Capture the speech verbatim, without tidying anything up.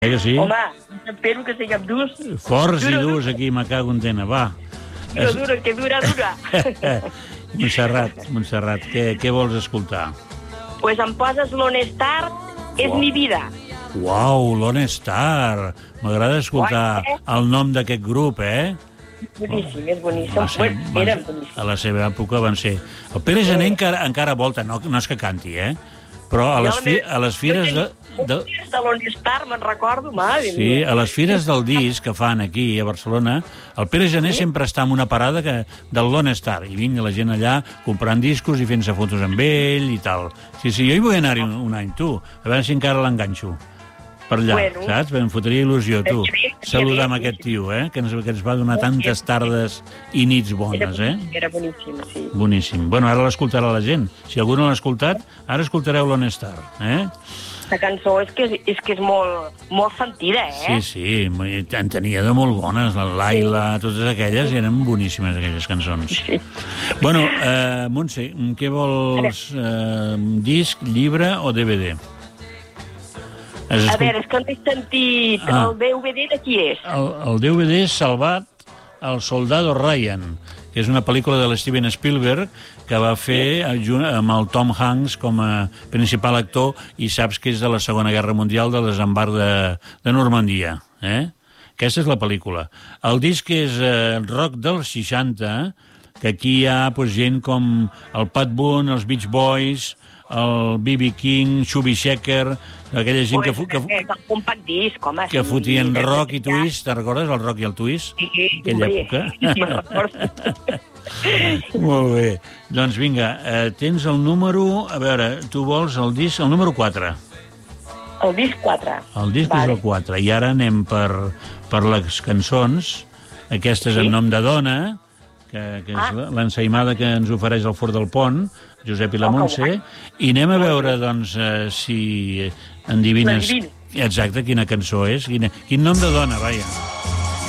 Eh que sí? Home, espero que siguem durs. Forts i durs aquí, me cago en tena, va. Dura, dura, que dura, dura. Montserrat, Montserrat, què, què vols escoltar? Pues em poses l'Honestar, és Uau. mi vida. Uau, l'Honestar. M'agrada escoltar Uau, eh? el nom d'aquest grup, eh? Boníssim, és boníssim. Va ser- Bueno, van- eren boníssims. A la seva època van ser... El Pere Gené encara, encara volta, no, no és que canti, eh? Però a les, fi, a les fires de... de... de l'Honestar, me'n recordo, madre Sí, mia. a les fires del disc que fan aquí a Barcelona, el Pere Gené sempre està en una parada que, del Lone Star, i vinga la gent allà comprant discos i fent-se fotos amb ell i tal. Sí, sí, jo hi vull anar-hi un, un any, tu, a veure si encara l'enganxo per allà, Bueno. saps? Em fotria il·lusió, tu, Que bé, que saludar bé. amb aquest tio, eh? Que ens, que ens va donar tantes tardes i nits Era, bones, eh? era boníssim, sí. Boníssim. Bueno, ara l'escoltarà la gent. Si algú no l'ha escoltat, ara escoltareu l'On Star, eh? La cançó és que és, és, que és molt, molt sentida, Sí, eh? sí, en tenia de molt bones, la Laila, totes aquelles, i eren boníssimes, aquelles cançons. Sí. Bueno, eh, Montse, què vols? Eh, disc, llibre o D V D? Has A escolt- veure, és que no he sentit Ah. el D V D de qui és. El, el D V D és Salvat al soldado Ryan, que és una pel·lícula de l'Steven Spielberg que va fer junt amb el Tom Hanks com a principal actor, i saps que és de la Segona Guerra Mundial, del desembarc de, de Normandia. Eh? Aquesta és la pel·lícula. El disc és eh, rock dels seixanta, que aquí hi ha pues, gent com el Pat Boone, els Beach Boys, el B B King, Chubby Checker, aquella gent que, fu- que, fu- És el compact disc, home. que sí, fotien de rock i veritat. twist, te'n recordes, el rock i el twist? Sí, sí, Aquella sí, època. sí, me'n recordo. Molt bé. Doncs vinga, eh, tens el número... A veure, tu vols el disc, el número quatre. El disc quatre. El disc Vale. és el quatre. I ara anem per, per les cançons, aquestes Sí? en nom de dona, que, que és Ah. la- l'ensaïmada que ens ofereix el Fort del Pont, Josep i la Oh, que Montse, guai. i anem a veure, doncs, eh, si endivines... L'endivino. Exacte, quina cançó és, quina, quin nom de dona, vaja.